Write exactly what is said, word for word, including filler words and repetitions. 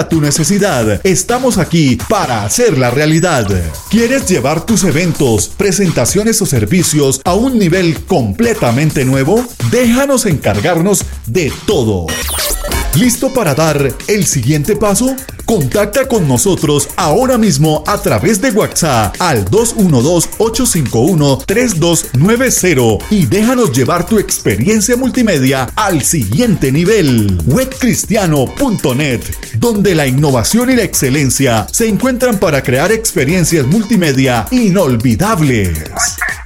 tu necesidad. Estamos aquí para hacer la realidad. ¿Quieres llevar tus eventos, presentaciones o servicios a un nivel completamente nuevo? Déjanos encargarnos de todo. ¿Listo para dar el siguiente paso? Contacta con nosotros ahora mismo a través de WhatsApp al dos uno dos, ocho cinco uno, tres dos nueve cero y déjanos llevar tu experiencia multimedia al siguiente nivel. web cristiano punto net, donde la innovación y la excelencia se encuentran para crear experiencias multimedia inolvidables.